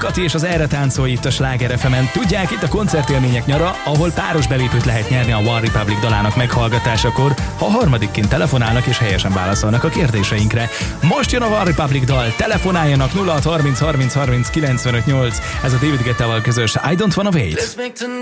Kati és az Erre táncolj itt a Sláger FM-en. Tudják, itt a koncertélmények nyara, ahol páros belépőt lehet nyerni a One Republic dalának meghallgatásakor, ha harmadikként telefonálnak és helyesen válaszolnak a kérdéseinkre. Most jön a One Republic dal, telefonáljanak 0630 30 30 95 8. Ez a David Guettával közös I Don't Wanna Wait.